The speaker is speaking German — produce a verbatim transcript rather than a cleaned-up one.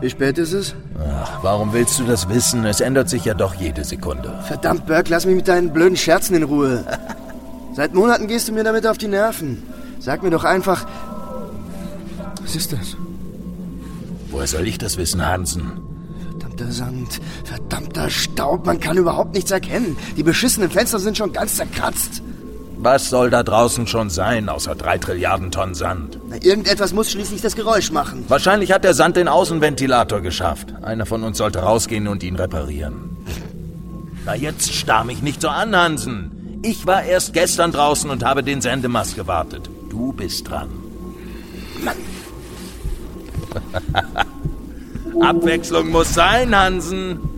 Wie spät ist es? Ach, warum willst du das wissen? Es ändert sich ja doch jede Sekunde. Verdammt, Burke, lass mich mit deinen blöden Scherzen in Ruhe. Seit Monaten gehst du mir damit auf die Nerven. Sag mir doch einfach... Was ist das? Woher soll ich das wissen, Hansen? Verdammter Sand, verdammter Staub, man kann überhaupt nichts erkennen. Die beschissenen Fenster sind schon ganz zerkratzt. Was soll da draußen schon sein, außer drei Trilliarden Tonnen Sand? Na, irgendetwas muss schließlich das Geräusch machen. Wahrscheinlich hat der Sand den Außenventilator geschafft. Einer von uns sollte rausgehen und ihn reparieren. Na, jetzt starr mich nicht so an, Hansen. Ich war erst gestern draußen und habe den Sendemast gewartet. Du bist dran. Mann. Abwechslung muss sein, Hansen.